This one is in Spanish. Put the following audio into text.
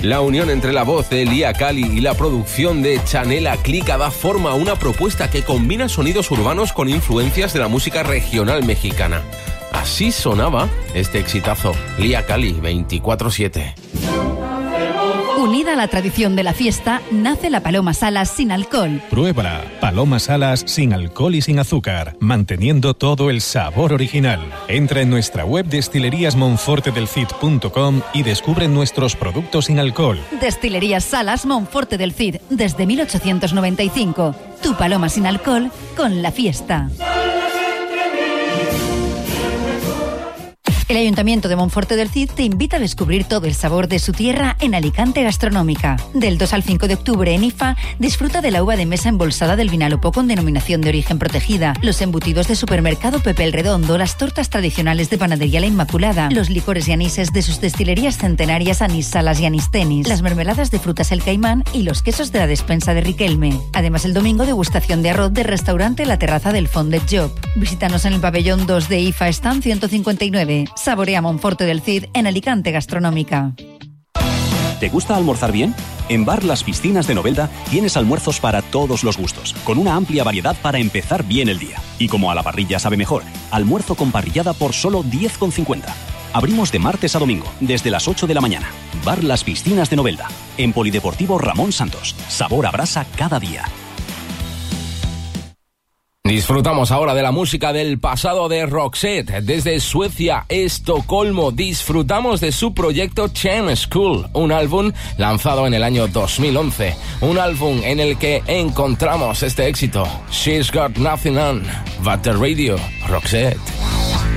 La unión entre la voz de Lia Cali y la producción de Chanela Clica da forma a una propuesta que combina sonidos urbanos con influencias de la música regional mexicana. Así sonaba este exitazo, Lia Cali 24/7. Unida a la tradición de la fiesta, nace la Paloma Salas sin alcohol. Pruébala, Paloma Salas sin alcohol y sin azúcar, manteniendo todo el sabor original. Entra en nuestra web destileríasmonfortedelcid.com y descubre nuestros productos sin alcohol. Destilerías Salas Monforte del Cid, desde 1895. Tu Paloma sin alcohol con la fiesta. El Ayuntamiento de Monforte del Cid te invita a descubrir todo el sabor de su tierra en Alicante Gastronómica. Del 2 al 5 de octubre en IFA, disfruta de la uva de mesa embolsada del Vinalopó con denominación de origen protegida, los embutidos de supermercado Pepe el Redondo, las tortas tradicionales de Panadería La Inmaculada, los licores y anises de sus destilerías centenarias Anís Salas y Anís Tenis, las mermeladas de frutas El Caimán y los quesos de la despensa de Riquelme. Además, el domingo, degustación de arroz del restaurante La Terraza del Fondet Job. Visítanos en el pabellón 2 de IFA Stand 159. Saborea Monforte del Cid en Alicante Gastronómica. ¿Te gusta almorzar bien? En Bar Las Piscinas de Novelda tienes almuerzos para todos los gustos, con una amplia variedad para empezar bien el día. Y como a la parrilla sabe mejor, almuerzo con parrillada por solo 10,50. Abrimos de martes a domingo, desde las 8 de la mañana. Bar Las Piscinas de Novelda, en Polideportivo Ramón Santos. Sabor a brasa cada día. Disfrutamos ahora de la música del pasado de Roxette. Desde Suecia, Estocolmo, disfrutamos de su proyecto Chem School, un álbum lanzado en el año 2011. Un álbum en el que encontramos este éxito, She's Got Nothing On But The Radio, Roxette.